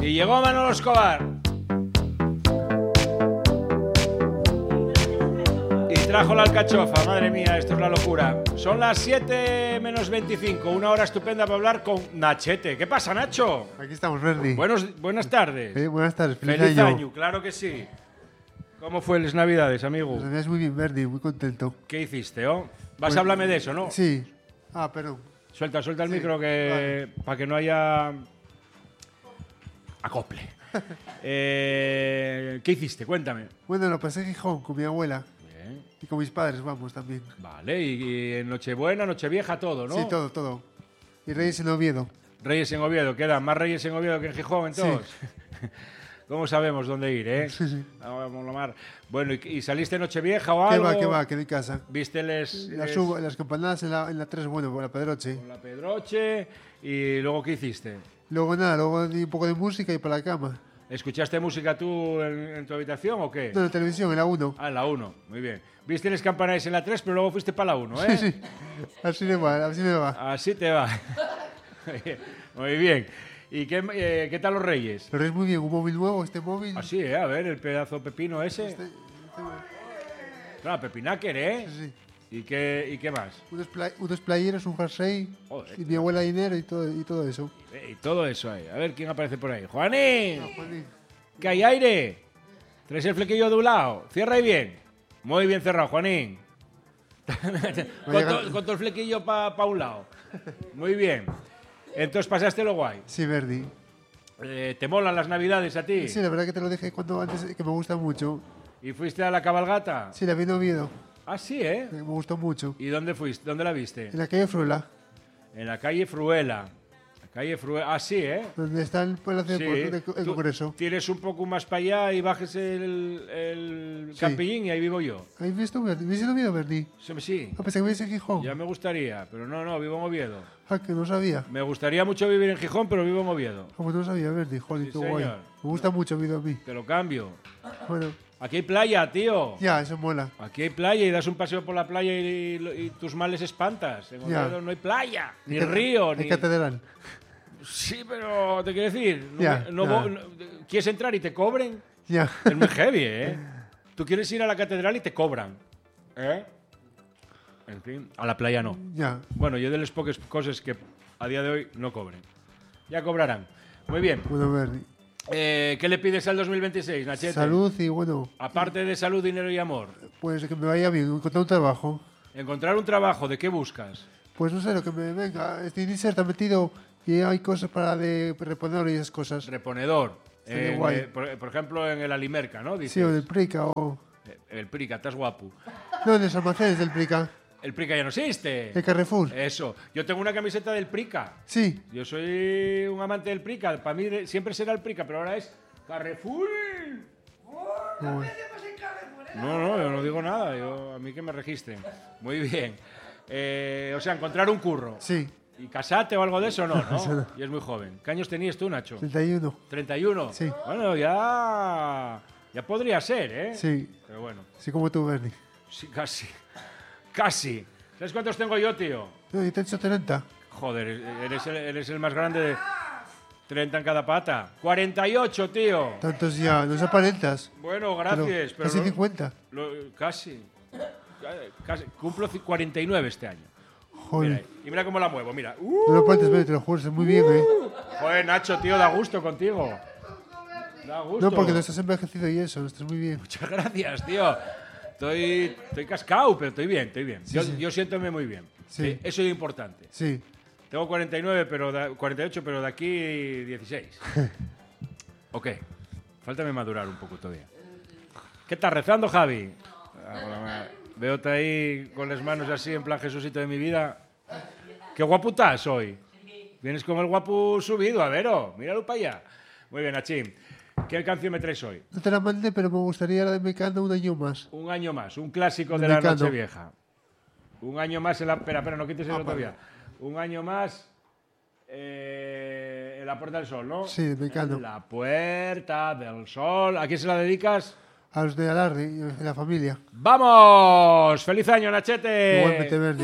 Y llegó Manolo Escobar. Y trajo la alcachofa, madre mía, esto es la locura. Son las 7 menos 25, una hora estupenda para hablar con Nachete. ¿Qué pasa, Nacho? Aquí estamos, Verdi. Buenas tardes. Buenas tardes, Feliz año, claro que sí. ¿Cómo fue las Navidades, amigo? Las Navidades muy bien, Verdi, muy contento. ¿Qué hiciste, oh? Vas a hablarme de eso, ¿no? Sí. Ah, perdón. Suelta el micro que para que no haya acople. ¿Qué hiciste? Cuéntame. Bueno, lo pasé en Gijón con mi abuela. Bien. Y con mis padres, vamos, también. Vale, y en Nochebuena, Nochevieja, todo, ¿no? Sí, todo. Y Reyes en Oviedo. Reyes en Oviedo, ¿quedan más Reyes en Oviedo que en Gijón, entonces? Sí. ¿Cómo sabemos dónde ir, eh? Sí. Vamos a mar. Bueno, ¿y saliste Nochevieja o algo? ¿Qué va? Quedé en casa. ¿Viste Las campanadas en la 3, bueno, por la Pedroche. Con la Pedroche, y luego ¿qué hiciste? Luego di un poco de música y para la cama. ¿Escuchaste música tú en tu habitación o qué? No, en la televisión, en la 1. Ah, en la 1, muy bien. Viste las campanadas en la 3, pero luego fuiste para la 1, ¿eh? Sí. Así me va. Así te va. Muy bien. ¿Y qué tal los Reyes? Pero es muy bien, un móvil nuevo, este móvil. Así, a ver, el pedazo pepino ese. Claro, pepinaker, ¿eh? Sí. ¿Y qué más? Unos playeros, un jersey, Joder. y mi abuela dinero y todo eso. Y todo eso ahí. A ver quién aparece por ahí. ¡Juanín! Juanín. ¿Que hay aire? ¿Traes el flequillo de un lado? Cierra ahí bien. Muy bien cerrado, Juanín. con todo el flequillo para un lado. Muy bien. Entonces pasaste lo guay. Sí, Verdi. ¿Te molan las Navidades a ti? Sí, la verdad que te lo dije antes, que me gusta mucho. ¿Y fuiste a la cabalgata? Sí, la vi en Oviedo, Ah, sí, ¿eh? me gustó mucho. ¿Y dónde fuiste? ¿Dónde la viste? En la calle Fruela, En la calle Fruela. Ah, sí, ¿eh? donde está el Palacio Sí. del Tú Congreso. tires un poco más para allá y bajes el Sí. Campillín y ahí vivo yo. ¿Has visto Verdi? ¿Viste en Oviedo, Verdi? Sí. Ah, pensé que vivías en Gijón. Ya me gustaría, pero no, vivo en Oviedo. Ah, que no sabía. Me gustaría mucho vivir en Gijón, pero vivo en Oviedo. Ah, pues no sabía, Verdi. Joder, Sí, qué guay. señor. Me gusta mucho Oviedo a mí. Te lo cambio. Bueno, Aquí hay playa, tío. ya, eso mola. Aquí hay playa y das un paseo por la playa y tus males espantas. En Ya. Oviedo no hay playa, ni Hay río, Hay ni... catedral. Sí, pero te quiero decir, Ya, ya. ¿quieres entrar y te cobren? Ya. Es muy heavy, ¿eh? Tú quieres ir a la catedral y te cobran, ¿eh? En fin, a la playa no. Ya. Bueno, yo de las pocas cosas que a día de hoy no cobren. Ya cobrarán. Muy bien. Bueno, Verdi. ¿Qué le pides al 2026, Nachete? Salud y bueno, Aparte de salud, dinero y amor. pues que me vaya bien, encontrar un trabajo. Encontrar un trabajo, ¿de qué buscas? Pues no sé, lo que me venga. Estoy en Inserta metido y hay cosas para de reponer y esas cosas. Reponedor. Sería guay. Por ejemplo, en el Alimerca, ¿no? Dices. Sí, o del Prica o... El Prica, estás guapo. No, en los almacenes del Prica. El Prica ya no existe. El Carrefour. Eso. Yo tengo una camiseta del Prica. Sí. Yo soy un amante del Prica. Para mí siempre será el Prica, pero ahora es Carrefour. Bueno. No, yo no digo nada. A mí que me registren. Muy bien. O sea, encontrar un curro. Sí. ¿Y casarte o algo de eso? No, Eso ¿no? no. Y es muy joven. ¿Qué años tenías tú, Nacho? 31. 31. Sí. Bueno, ya podría ser, ¿eh? Sí. Pero bueno, Sí, como tú, Bernie. sí, casi. Casi. ¿Sabes cuántos tengo yo, tío? No, yo te he hecho 30. Joder, eres el más grande de 30 en cada pata. 48, tío. Tantos ya, no se aparentas. Bueno, gracias. Pero casi 50. Casi. Cumplo 49 este año. Mira, Joder. y mira cómo la muevo, mira. No lo aparentes, Bernie, te lo juro, es muy bien, Joder, Nacho, tío, da gusto contigo. Da gusto. No, porque no estás envejecido y eso, estás muy bien. Muchas gracias, tío. Estoy cascado, pero estoy bien, estoy bien. Sí, sí. Yo siéntome muy bien. Sí. Eso es importante. Sí. Tengo 49, 48, pero de aquí 16. Ok. Fáltame madurar un poco todavía. ¿Qué estás rezando, Javi? Veote ahí con las manos así, en plan Jesucito de mi vida. Qué guapo estás hoy. Vienes con el guapo subido, a vero. Míralo para allá. Muy bien, Achín. ¿Qué canción me traes hoy? No te la mandé, pero me gustaría la de Mecano un año más. Un año más, un clásico de la Mecano. Nochevieja. Un año más en la... Espera, no quites el todavía. Un año más en la Puerta del Sol, ¿no? Sí, de Mecano. En la Puerta del Sol. ¿A quién se la dedicas? A los de Alarde y a la familia. ¡Vamos! ¡Feliz año, Nachete! Igualmente, Bernie.